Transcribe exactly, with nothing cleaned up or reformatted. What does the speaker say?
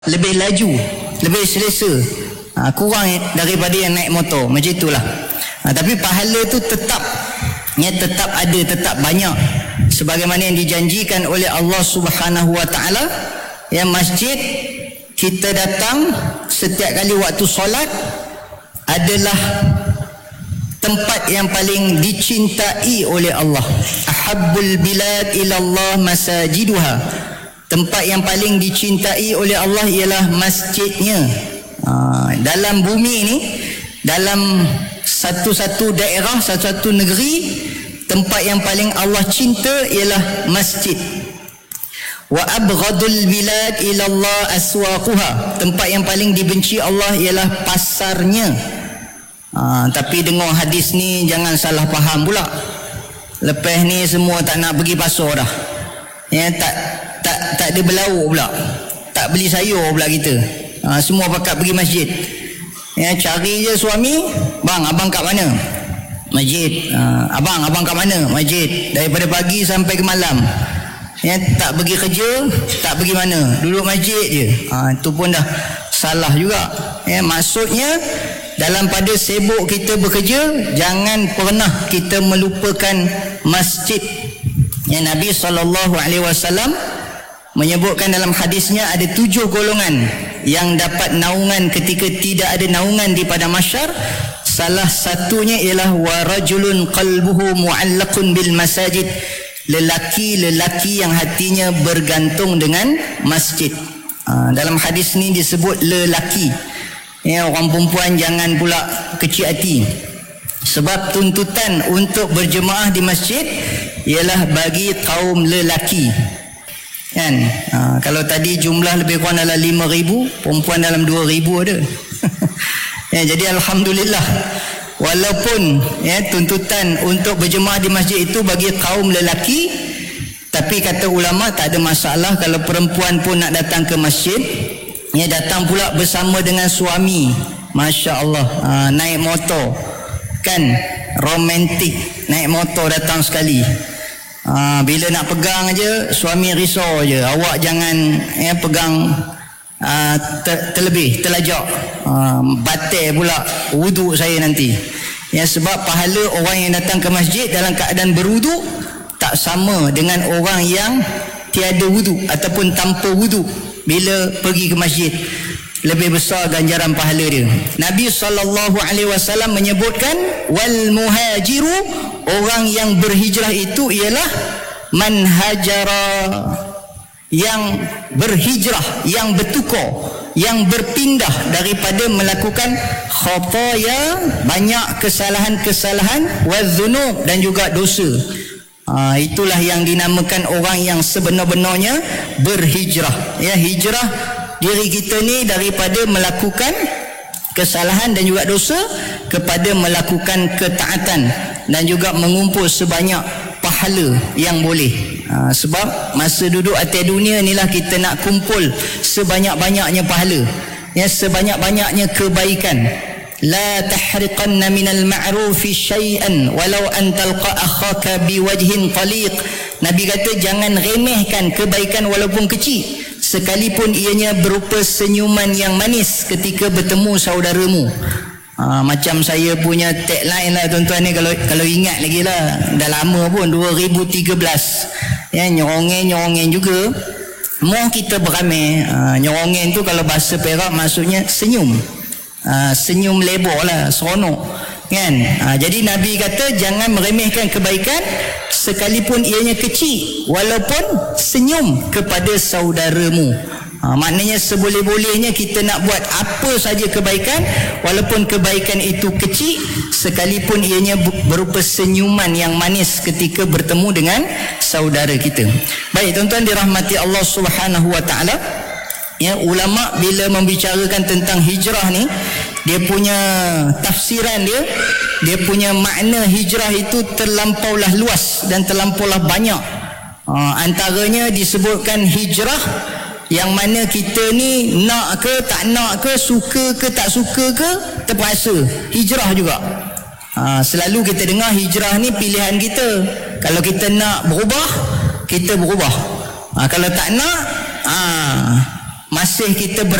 lebih laju, lebih selesa, ha, kurang daripada yang naik motor, macam itulah. Ha, tapi pahala tu tetap, ya, tetap ada, tetap banyak, sebagaimana yang dijanjikan oleh Allah Subhanahu Wa Taala. Yang masjid kita datang setiap kali waktu solat adalah tempat yang paling dicintai oleh Allah. Ahabbul bilad ilallah masajiduha. Tempat yang paling dicintai oleh Allah ialah masjidnya. Ha, dalam bumi ni, dalam satu-satu daerah, satu-satu negeri, tempat yang paling Allah cinta ialah masjid. Wa abghadul bilad ilallah aswaquha. Tempat yang paling dibenci Allah ialah pasarnya. Ha, tapi dengar hadis ni jangan salah faham pula. Lepas ni semua tak nak pergi pasar dah. Ya, tak tak tak ada belauk pula. Tak beli sayur pula kita. Ha, semua pakat pergi masjid. Ya, cari je suami, bang, abang kat mana? Masjid. Ha, abang, abang kat mana? Masjid. Daripada pagi sampai ke malam. Ya, tak pergi kerja, tak pergi mana, duduk masjid je. Ha, itu pun dah salah juga. Ya, maksudnya dalam pada sibuk kita bekerja, jangan pernah kita melupakan masjid. Ya, Nabi sallallahu alaihi wasallam menyebutkan dalam hadisnya ada tujuh golongan yang dapat naungan ketika tidak ada naungan di padang mahsyar. Salah satunya ialah warajulun qalbuhu mu'allaqun bil masajid. Lelaki-lelaki yang hatinya bergantung dengan masjid. Ha, dalam hadis ni disebut lelaki. Ya, orang perempuan jangan pula kecil hati. Sebab tuntutan untuk berjemaah di masjid ialah bagi kaum lelaki. Kan? Ha, kalau tadi jumlah lebih kurang dalam lima ribu, perempuan dalam dua ribu ada. Ya, jadi alhamdulillah, walaupun ya, tuntutan untuk berjemaah di masjid itu bagi kaum lelaki, tapi kata ulama tak ada masalah kalau perempuan pun nak datang ke masjid. Ya, datang pula bersama dengan suami. Masya Allah, ha, naik motor, kan, romantik, naik motor datang sekali. Ha, bila nak pegang je suami risau je, awak jangan ya, pegang uh, ter, terlebih, terlajak, uh, batal pula wuduk saya nanti. Ya, sebab pahala orang yang datang ke masjid dalam keadaan berwuduk tak sama dengan orang yang tiada wuduk ataupun tanpa wuduk. Bila pergi ke masjid, lebih besar ganjaran pahala dia. Nabi sallallahu alaihi wasallam menyebutkan wal muhajiru, orang yang berhijrah itu ialah man hajara, yang berhijrah, yang bertukar, yang berpindah daripada melakukan khataya, banyak kesalahan-kesalahan, wadzunub, dan juga dosa. Ha, itulah yang dinamakan orang yang sebenar-benarnya berhijrah. Ya, hijrah diri kita ni daripada melakukan kesalahan dan juga dosa kepada melakukan ketaatan dan juga mengumpul sebanyak pahala yang boleh. Ha, sebab masa duduk atas dunia inilah kita nak kumpul sebanyak-banyaknya pahala, ya, sebanyak-banyaknya kebaikan. La tahriqanna minal ma'rufi syai'an walau an talqa akhaka biwajhin taliq. Nabi kata jangan remehkan kebaikan walaupun kecil, sekalipun ianya berupa senyuman yang manis ketika bertemu saudaramu. Ha, macam saya punya tagline lah tuan-tuan ni, kalau kalau ingat lagi lah, dah lama pun, dua ribu tiga belas. Ya, nyorongen-nyorongen juga. Mau kita beramai. Ha, nyorongen tu kalau bahasa Perak maksudnya senyum. Ha, senyum lebar lah, seronok, kan? Ha, jadi Nabi kata jangan meremehkan kebaikan sekalipun ianya kecil, walaupun senyum kepada saudaramu. Ha, maknanya seboleh-bolehnya kita nak buat apa saja kebaikan, walaupun kebaikan itu kecil, sekalipun ianya berupa senyuman yang manis ketika bertemu dengan saudara kita. Baik tuan-tuan dirahmati Allah Subhanahu Wa Taala. Ya, ulama bila membicarakan tentang hijrah ni, dia punya tafsiran dia, dia punya makna hijrah itu terlampaulah luas dan terlampaulah banyak. Ha, antaranya disebutkan hijrah yang mana kita ni nak ke tak nak ke, suka ke tak suka ke, terpaksa hijrah juga. Ha, selalu kita dengar hijrah ni pilihan kita. Kalau kita nak berubah, kita berubah. Ha, kalau tak nak, ha, masih kita